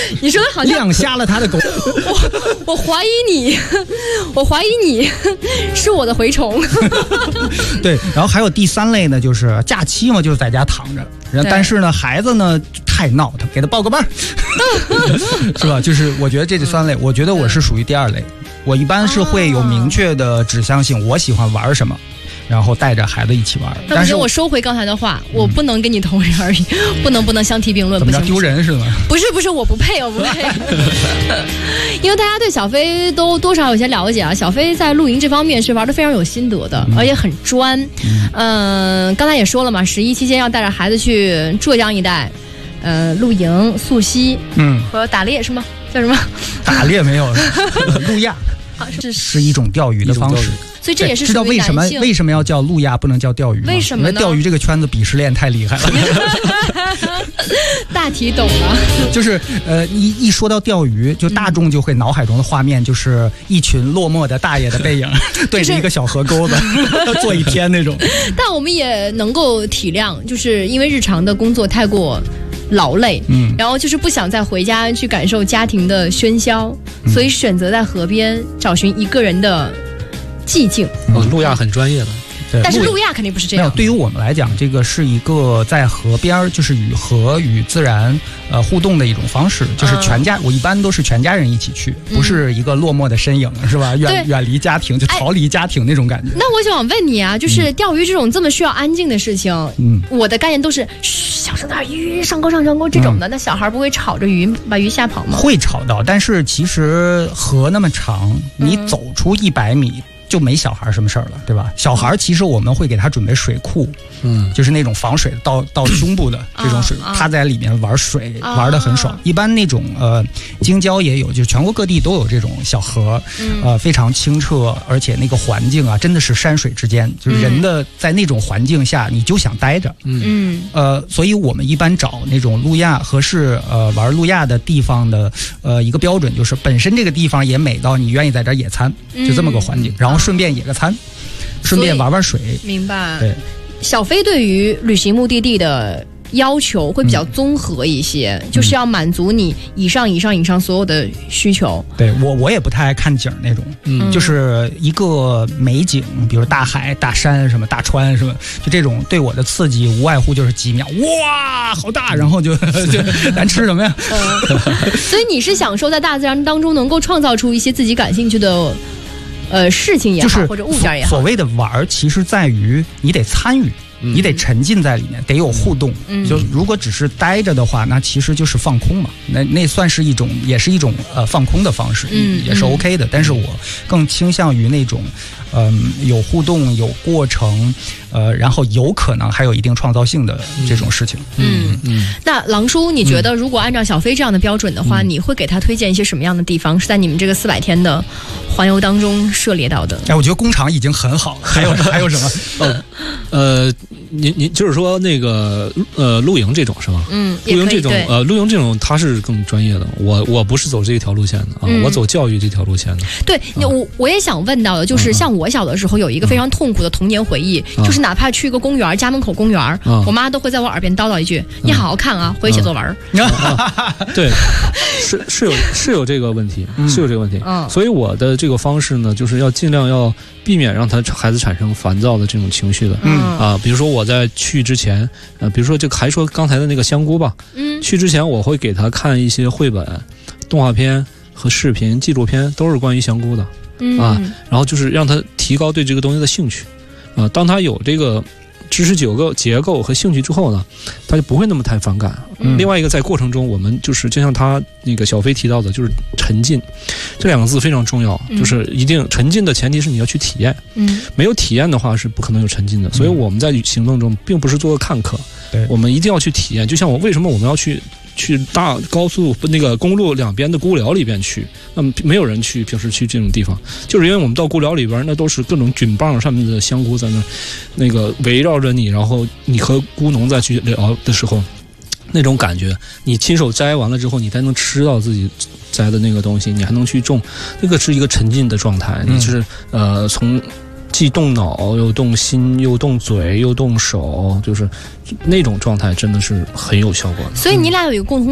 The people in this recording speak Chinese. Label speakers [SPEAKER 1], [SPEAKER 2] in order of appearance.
[SPEAKER 1] 你说的好像
[SPEAKER 2] 亮瞎了他的狗。
[SPEAKER 1] 我怀疑你是我的蛔虫。
[SPEAKER 2] 对，然后还有第3类呢，就是假期嘛，就是在家躺着，但是呢，孩子呢太闹腾，给他报个班，是吧？就是我觉得这3类，我觉得我是属于第2类，我一般是会有明确的指向性，我喜欢玩什么。然后带着孩子一起玩，但是
[SPEAKER 1] 我收回刚才的话，我不能跟你同日而语，不能相提并论，
[SPEAKER 2] 怎么叫丢人是吗？
[SPEAKER 1] 不是，我不配。因为大家对小飞都多少有些了解啊，小飞在露营这方面是玩得非常有心得的，而且很专。刚才也说了嘛，11期间要带着孩子去浙江一带，露营、溯溪，和打猎是吗？叫什么？
[SPEAKER 2] 打猎没有，路亚。是一种钓鱼的方式，
[SPEAKER 1] 所以这也是
[SPEAKER 2] 知道为什么要叫路亚不能叫钓鱼吗？
[SPEAKER 1] 为什么呢？
[SPEAKER 2] 因为钓鱼这个圈子鄙视链太厉害了。
[SPEAKER 1] 大体懂了，
[SPEAKER 2] 就是一说到钓鱼，就大众就会脑海中的画面就是一群落寞的大爷的背影，对着一个小河沟子坐一天那种。
[SPEAKER 1] 但我们也能够体谅，就是因为日常的工作太过劳累，然后就是不想再回家去感受家庭的喧嚣，所以选择在河边找寻一个人的寂静。
[SPEAKER 3] 路亚很专业的。
[SPEAKER 1] 但是路亚肯定不是这样。
[SPEAKER 2] 对于我们来讲，这个是一个在河边，就是与河与自然互动的一种方式，就是全家，我一般都是全家人一起去，不是一个落寞的身影，是吧？远离家庭，就逃离家庭那种感觉。
[SPEAKER 1] 那我想问你啊，就是钓鱼这种这么需要安静的事情，我的概念都是小声点，鱼上钩这种的，那小孩不会吵着鱼把鱼吓跑吗？
[SPEAKER 2] 会吵到，但是其实河那么长，你走出100米。就没小孩什么事儿了，对吧？小孩其实我们会给他准备水库，就是那种防水到胸部的这种水，他在里面玩水，玩得很爽。一般那种京郊也有，就是全国各地都有这种小河，非常清澈，而且那个环境啊，真的是山水之间，就是人的在那种环境下你就想待着，所以我们一般找那种路亚合适玩路亚的地方的一个标准就是本身这个地方也美到你愿意在这儿野餐，就这么个环境，然后顺便野个餐，顺便玩水。
[SPEAKER 1] 明白。
[SPEAKER 2] 对，
[SPEAKER 1] 小飞对于旅行目的地的要求会比较综合一些，就是要满足你以上所有的需求。
[SPEAKER 2] 对，我也不太爱看景那种，就是一个美景，比如大海、大山什么、大川什么，就这种对我的刺激无外乎就是几秒，哇，好大，然后就咱吃什么呀？
[SPEAKER 1] 所以你是享受在大自然当中能够创造出一些自己感兴趣的。事情也好，就是或者物件也好，
[SPEAKER 2] 所谓的玩，其实在于你得参与，你得沉浸在里面，得有互动。就如果只是待着的话，那其实就是放空嘛。那算是一种，也是一种放空的方式，也是 OK 的。但是我更倾向于那种，有互动、有过程，然后有可能还有一定创造性的这种事情。
[SPEAKER 1] 那郎叔，你觉得如果按照小飞这样的标准的话，你会给他推荐一些什么样的地方？是在你们这个400天的环游当中涉猎到的？
[SPEAKER 2] 我觉得工厂已经很好了，还有什么？
[SPEAKER 3] 您就是说那个露营这种是吗？露营这种露营这种它是更专业的。我不是走这条路线的啊，我走教育这条路线的。
[SPEAKER 1] 对，我也想问到的就是，像我小的时候有一个非常痛苦的童年回忆，就是哪怕去一个公园，家门口公园，我妈都会在我耳边叨叨一句：“你好好看啊，回去写作文。”
[SPEAKER 3] 对，是有这个问题，是有这个问题。所以我的这个方式呢，就是要尽量要避免让孩子产生烦躁的这种情绪的。比如说我在去之前，比如说就还说刚才的那个香菇吧，去之前我会给他看一些绘本、动画片和视频、纪录片，都是关于香菇的。然后就是让他提高对这个东西的兴趣。当他有这个知识结构和兴趣之后呢，他就不会那么太反感。另外一个在过程中，我们就是就像他那个小飞提到的，就是沉浸，这2个字非常重要。就是一定沉浸的前提是你要去体验，没有体验的话是不可能有沉浸的。所以我们在行动中并不是做个看客，我们一定要去体验。就像为什么我们要去大高速那个公路两边的孤寮里边去，那么没有人去平时去这种地方，就是因为我们到孤寮里边，那都是各种菌棒上面的香菇在那个围绕着你，然后你和菇农再去聊的时候，那种感觉，你亲手摘完了之后，你才能吃到自己摘的那个东西，你还能去种，那个是一个沉浸的状态。你就是从既动脑又动心又动嘴又动手，就是那种状态真的是很有效果的。
[SPEAKER 1] 所以你俩有一个共同